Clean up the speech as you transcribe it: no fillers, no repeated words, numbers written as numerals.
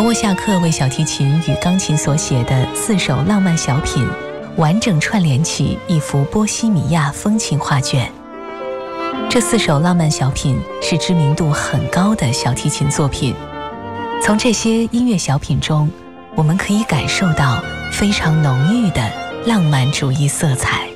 由沃夏克为小提琴与钢琴所写的4首浪漫小品，完整串联起一幅波西米亚风情画卷。这4首浪漫小品是知名度很高的小提琴作品，从这些音乐小品中，我们可以感受到非常浓郁的浪漫主义色彩。